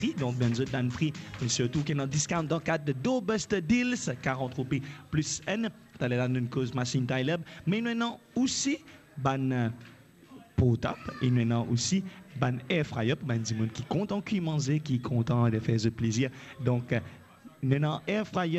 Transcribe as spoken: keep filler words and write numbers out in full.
Donc, ben, nous avons pris, surtout qui est dans discount dans le cadre de Dobuster Deals, quarante roupies plus N, tu as une cause machine taille. Mais nous avons aussi, ben, potable, et nous avons aussi, ben, air fryer, ben, des gens qui content de manger, qui content de faire ce plaisir. Donc, nous avons air fryer.